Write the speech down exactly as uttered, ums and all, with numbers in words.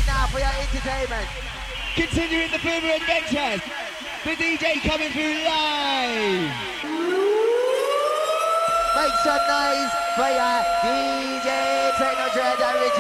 right now for your entertainment. Continuing the Boomer Adventures, the D J coming through live. Make some noise for your D J Techno Dread Original.